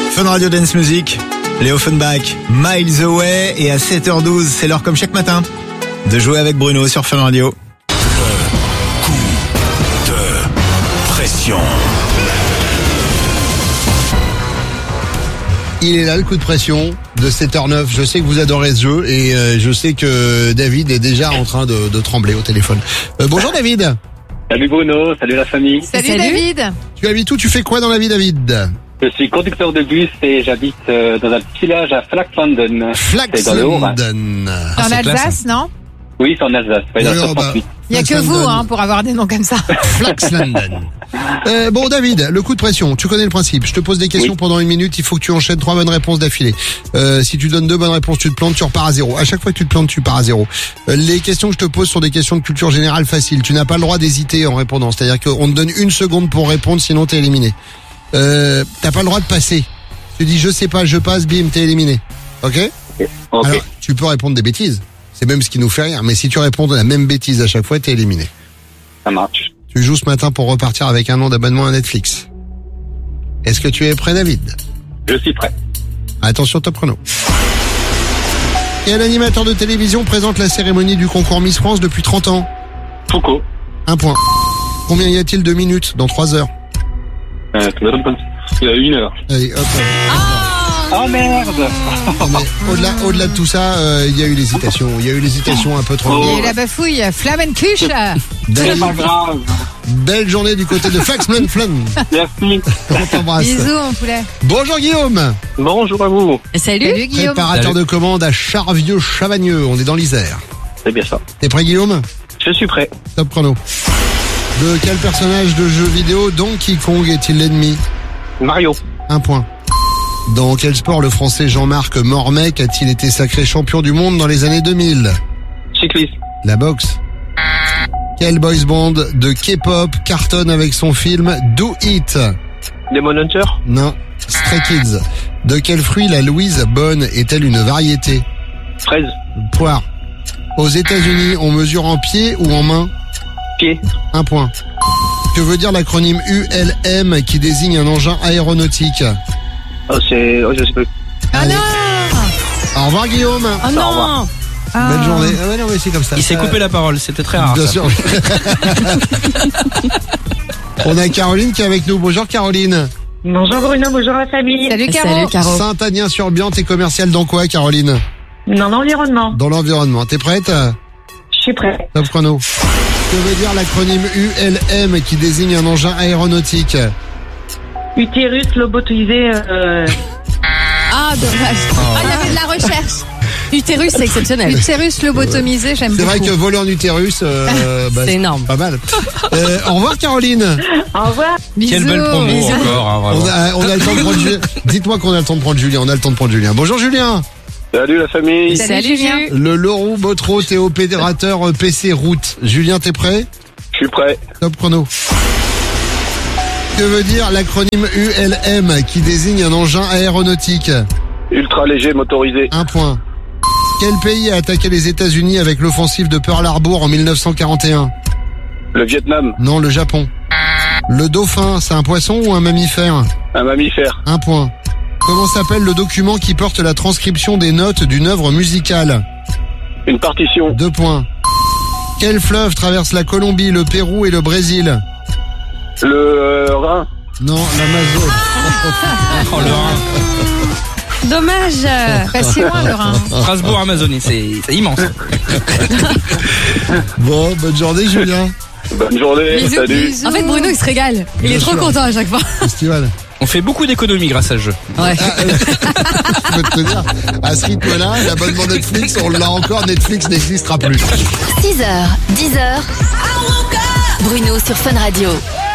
Fun Radio Dance Music, Léo Offenbach, Miles Away, et à 7h12, c'est l'heure comme chaque matin de jouer avec Bruno sur Fun Radio. Coup de pression. Il est là, le coup de pression de 7h09. Je sais que vous adorez ce jeu et je sais que David est déjà en train de trembler au téléphone. Bonjour David. Salut Bruno, salut la famille. Salut David. Tu habites où? Tu fais quoi dans la vie, David? Je suis conducteur de bus et j'habite dans un petit village à Flaxlanden. C'est dans le Haut-Rhin. Flaxlanden. C'est en Alsace, non? Oui, c'est en Alsace. Oui, dans le 68. Il n'y a que vous pour avoir des noms comme ça. Flaxlanden. Bon David, le coup de pression, tu connais le principe. Je te pose des questions pendant 1 minute, il faut que tu enchaînes 3 bonnes réponses d'affilée. Si tu donnes 2 bonnes réponses, tu te plantes, tu repars à 0. À chaque fois que tu te plantes, tu pars à 0. Les questions que je te pose sont des questions de culture générale faciles. Tu n'as pas le droit d'hésiter en répondant. C'est-à-dire qu'on te donne 1 seconde pour répondre, sinon t'es éliminé. T'as pas le droit de passer. Tu dis je sais pas, je passe, bim, t'es éliminé. Ok? Ok. Alors, tu peux répondre des bêtises. C'est même ce qui nous fait rire. Mais si tu réponds de la même bêtise à chaque fois, t'es éliminé. Ça marche. Tu joues ce matin pour repartir avec un an d'abonnement à Netflix. Est-ce que tu es prêt, David? Je suis prêt. Attention, top chrono. Quel animateur de télévision présente la cérémonie du concours Miss France depuis 30 ans? Foucault. 1 point. Combien y a-t-il de minutes dans 3 heures? Il y a 1 heure. Allez, hop. Oh merde. Non, mais au-delà de tout ça, il y a eu l'hésitation. Il y a eu l'hésitation un peu trop. Il y a eu la bafouille, Flammenkuche. C'est pas grave. Belle journée du côté de Flaxlanden. Merci. On t'embrasse. Bisous mon poulet. Bonjour Guillaume. Bonjour à vous. Salut Guillaume. Préparateur de commande à Charvieux-Chavagneux. On est dans l'Isère. C'est bien ça. T'es prêt Guillaume? Je suis prêt. Top chrono. De quel personnage de jeu vidéo Donkey Kong est-il l'ennemi? Mario. 1 point. Dans quel sport le français Jean-Marc Mormec a-t-il été sacré champion du monde dans les années 2000? Cycliste. La boxe. Quel boys band de K-pop cartonne avec son film Do It? Demon Hunter. Non. Stray Kids. De quel fruit la Louise Bonne est-elle une variété? Fraise. Poire. Aux États-Unis, on mesure en pied ou en main? Pied. 1 point. Que veut dire l'acronyme ULM qui désigne un engin aéronautique? Oh, je sais plus. Ah Allez. non. Au revoir Guillaume. Oh Au non. revoir. Belle journée. Ah ouais, non, mais c'est comme ça. Il s'est coupé la parole, c'était très rare. Bien ça. sûr. On a Caroline qui est avec nous. Bonjour Caroline. Bonjour Bruno, bonjour la famille. Salut Caro. Saint-Agnien-sur-Bian, t'es commerciale dans quoi Caroline? Dans l'environnement. Dans l'environnement. T'es prête? Je suis prêt. Top chrono. Que veut dire l'acronyme ULM qui désigne un engin aéronautique? Utérus lobotomisé. Ah dommage. Ah il y avait de la recherche. Utérus, c'est exceptionnel. Utérus lobotomisé, j'aime C'est beaucoup. vrai que voler en utérus, c'est énorme. Pas mal. Au revoir Caroline. Au revoir. Bisous. Quelle belle promo encore, hein, vraiment. On a le temps de prendre Julien. Dites-moi qu'on a le temps de prendre Julien. On a le temps de prendre Julien. Bonjour Julien. Salut la famille. Salut Julien. Le Leroux Botro, t'es opérateur PC route. Julien, t'es prêt? Je suis prêt. Top chrono. Que veut dire l'acronyme ULM qui désigne un engin aéronautique? Ultra léger motorisé. 1 point. Quel pays a attaqué les États-Unis avec l'offensive de Pearl Harbor en 1941? Le Vietnam. Non, le Japon. Le dauphin, c'est un poisson ou un mammifère? Un mammifère. 1 point. Comment s'appelle le document qui porte la transcription des notes d'une œuvre musicale? Une partition. 2 points. Quel fleuve traverse la Colombie, le Pérou et le Brésil? Le Rhin. Non, l'Amazone. Oh, le Rhin. Dommage. Pas si loin le Rhin. Strasbourg, Amazonie, c'est immense. Bon, bonne journée Julien. Bonne journée. Bisous, Salut. bisous. En fait, Bruno, il se régale. Il Bien est trop sûr. content à chaque fois. Festival. On fait beaucoup d'économies grâce à ce jeu. Ouais. Je peux te dire, à ce rythme-là, l'abonnement Netflix, on l'a encore, Netflix n'existera plus. 6h, 10h. Bruno sur Fun Radio.